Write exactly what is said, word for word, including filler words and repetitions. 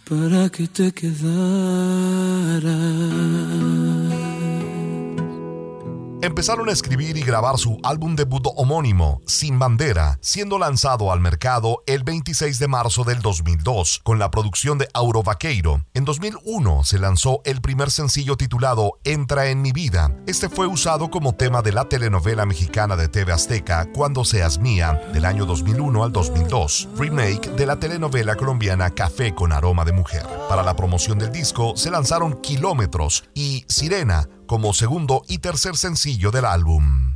para que te quedaras. Empezaron a escribir y grabar su álbum debut homónimo, Sin Bandera, siendo lanzado al mercado el veintiséis de marzo del dos mil dos, con la producción de Auro Vaqueiro. En dos mil uno se lanzó el primer sencillo titulado Entra en mi vida. Este fue usado como tema de la telenovela mexicana de T V Azteca, Cuando seas mía, del año dos mil uno al dos mil dos, remake de la telenovela colombiana Café con aroma de mujer. Para la promoción del disco se lanzaron Kilómetros y Sirena como segundo y tercer sencillo del álbum.